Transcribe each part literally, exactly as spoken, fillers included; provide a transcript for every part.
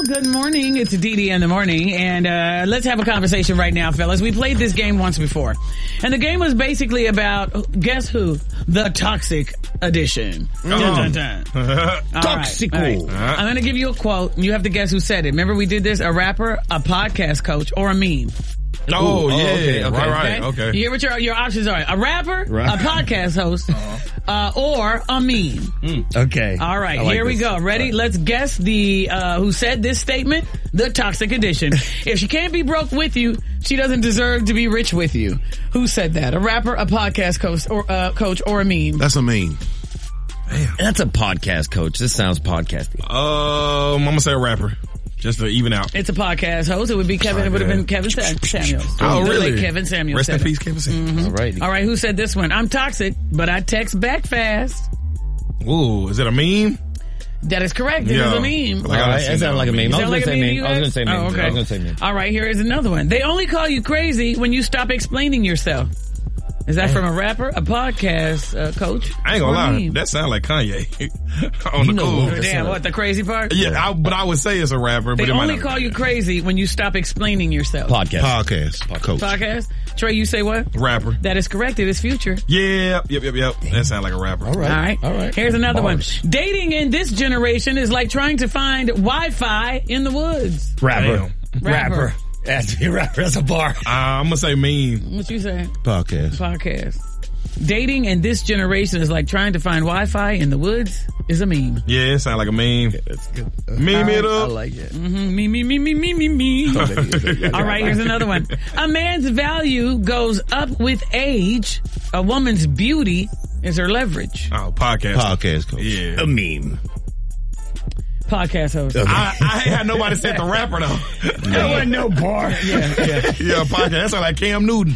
Good morning. It's D D in the morning, and uh let's have a conversation right now, fellas. We played this game once before, and the game was basically about, guess who? The Toxic Edition. Oh. Dun, dun, dun. Toxico. All right. All right. I'm going to give you a quote, and you have to guess who said it. Remember we did this? A rapper, a podcast coach, or a meme. Oh, Ooh, yeah. oh, okay, okay. Right, right. Okay. You hear what your, your options are? A rapper, Right. a podcast host, uh, or a meme. Mm. Okay. All right, I like here we this. go. Ready? Right. Let's guess the uh who said this statement. The Toxic Edition. If she can't be broke with you, she doesn't deserve to be rich with you. Who said that? A rapper, a podcast coach, or uh, coach, or a meme? That's a meme. That's a podcast coach. This sounds podcasty. Um, I'm gonna say a rapper, just to even out. It's a podcast host. It would be Kevin. It would have been Kevin Sa- Samuels. Oh, The really? late Kevin Samuels. Rest in said it. peace, Kevin Samuels. All right. All right, who said this one? I'm toxic, but I text back fast. Ooh, is it a meme? That is correct. It Yeah. is a meme. Like, All I right. seen That sounded like a meme. I was Sound going like to a say meme, meme. you I was going guys? to say meme. Oh, okay. I was going to say meme. All right, here is another one. They only call you crazy when you stop explaining yourself. Is that from a rapper, a podcast uh, coach? I ain't gonna or a lie, meme? that sound like Kanye on You the know cool. what? Damn, what, the crazy part? Yeah, I, but I would say it's a rapper. They but it might only not. call you crazy when you stop explaining yourself. Podcast. Podcast. Coach. Podcast? Trey, you say what? rapper. That is correct. It is Future. Yeah, yep, yep, yep. That sound like a rapper. All right. All right. All right. Here's another Bars. one. Dating in this generation is like trying to find Wi-Fi in the woods. Rapper. Damn. Rapper. That's a rapper. That's a bar. Uh, I'm gonna say meme. What you say? Podcast. Podcast. Dating in this generation is like trying to find Wi-Fi in the woods is a meme. Yeah, it sound like a meme. That's good. Meme it I up. like it. Mm-hmm. Me, me, me, me, me, me, me. All right, here's another one. A man's value goes up with age. A woman's beauty is her leverage. Oh, podcast. Podcast coach. Yeah. A meme. Podcast host. I, I ain't had nobody said the rapper though. There wasn't no bar. Yeah, yeah. Yeah, podcast. That sound like Cam Newton.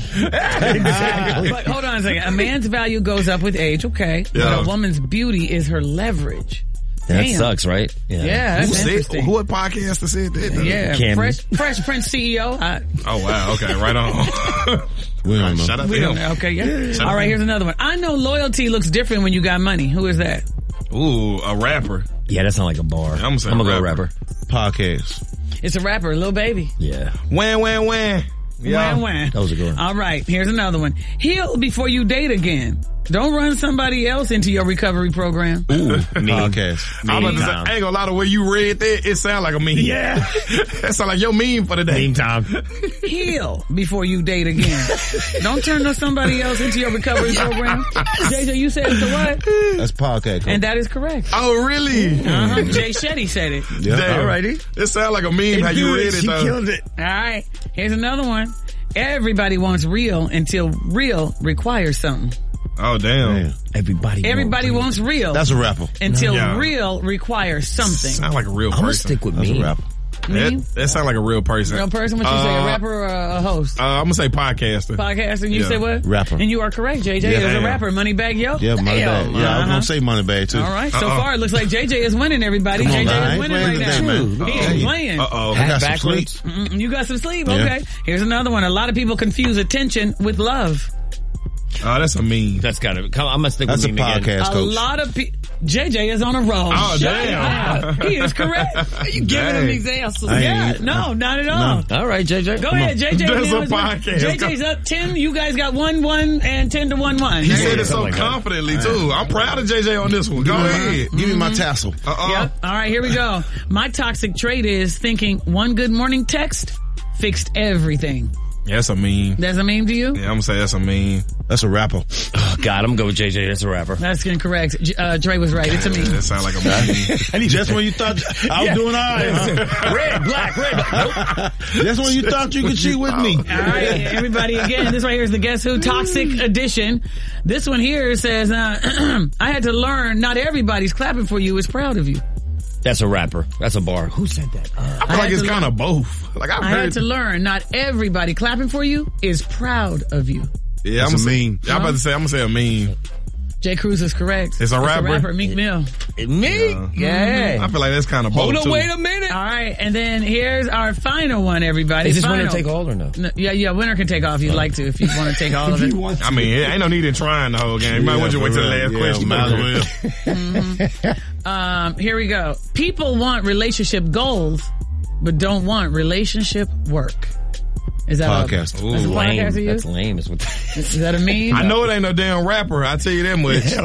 Exactly. But hold on a second. A man's value goes up with age, okay. Yeah. But a woman's beauty is her leverage. That Damn. sucks, right? Yeah, Who that's said? interesting. What podcaster said that? though? Yeah, Cam. Fresh, Fresh Prince C E O. I, Oh wow. Okay. Right on. We don't know. Shout out we to don't him. know. Okay, yeah. All right, here's another one. I know loyalty looks different when you got money. Who is that? Ooh, a rapper. Yeah, that sounds like a bar. I'm saying I'm gonna go rapper. rapper. Podcast. It's a rapper, Lil Baby. Yeah. Wham, wham, wham. Yeah. Wham, wham. That was a good one. All right, here's another one. Heal before you date again. Don't run somebody else into your recovery program. Ooh, meme. Podcast. I'm about to say, time. I ain't gonna lie, the way you read that, it sound like a meme. Yeah. That sound like your meme for the day. Meme time. Heal before you date again. Don't turn to somebody else into your recovery program. J J, you said it's the what? That's podcast coach. And that is correct. Oh, really? Uh-huh. Jay Shetty said it. Yeah. Damn. Alrighty. It sound like a meme how you read it, She though. killed it. All right, here's another one. Everybody wants real until real requires something. Oh, damn. Damn. Everybody. Everybody wants real That's a rapper. until Yeah. real requires something. Sound like a real I'm gonna person. stick with That's me. a rapper. Meme? That, that sound like a real person. Real person? What you say? A Uh, rapper or a host? Uh, I'm gonna say podcaster. Podcast, and you yeah. say what? Rapper. And you are correct, J J. Yeah, There's a damn. rapper, Moneybag Yo. Yeah, money Damn. bag. Yeah, I was Uh-huh. gonna say money bag too. All right, so Uh-uh. far it looks like J J is winning, everybody. Come on, J J man. I is ain't winning playing right today, now. man. He Uh-oh. is playing. Uh oh. I got some Backwards. sleep. Mm, You got some sleep? Yeah. Okay. Here's another one. A lot of people confuse attention with love. Oh, that's a meme. That's gotta come. I'm gonna stick That's a with meme again. podcast A coach. lot of people. J J is on a roll. Oh, Shut damn. up. He is correct. You giving him these answers? I Yeah, ain't- no, not at all. All right, J J. Go Come ahead, on. J J. That's now a is winning. podcast. J J's up ten. You guys got one, one, and ten to one, one. He There said you it go. so Something like that. confidently, too. I'm proud of J J on this one. Go ahead. Give me my tassel. Uh-uh. Yep. All right, here we go. My toxic trait is thinking one good morning text fixed everything. Yeah, that's a meme. That's a meme to you? Yeah, I'm gonna say that's a meme. That's a rapper. Oh, God, I'm gonna go with J J. That's a rapper. That's incorrect. J- Uh, Dre was right. It's a meme. That sound like a meme. Just when you thought I was doing all right. huh? Red, black, red. Nope. Just when you thought you could cheat with me. All right, everybody, again, this right here is the Guess Who Toxic Edition. This one here says, uh, I had to learn not everybody's clapping for you is proud of you. That's a rapper. That's a bar. Who said that? Uh, I feel I like had it's to kind of both. Like I've I heard. had to learn not everybody clapping for you is proud of you. yeah, That's I'm a gonna say- meme. Yeah, I'm about to say. I'm gonna say a meme. Jay Cruz is correct. It's a rapper? Meek Mill. me? Yeah. I feel like that's kind of both Hold on, too. wait a minute. All right, and then here's our final one, everybody. Is this final. winner take all or no? No, yeah, yeah, winner can take off if you'd like to, if you want to take all of it. I mean, it ain't no need in trying the whole game. You might want to wait till the last yeah, question. Might as well. Um, here we go. People want relationship goals, but don't want relationship work. Is that Podcast. a, that's a lame. podcast to you? That's lame. Is what Is that a meme? I know it ain't no damn rapper. I tell you that much.